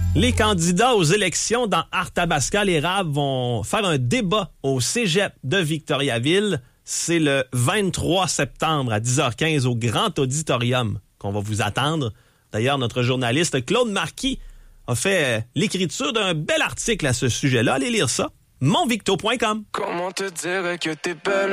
Les candidats aux élections dans Arthabasca-les-Raves vont faire un débat au cégep de Victoriaville. C'est le 23 septembre à 10h15 au Grand Auditorium qu'on va vous attendre. D'ailleurs, notre journaliste Claude Marquis a fait l'écriture d'un bel article à ce sujet-là. Allez lire ça. monvicto.com. Comment te dire que t'es belle?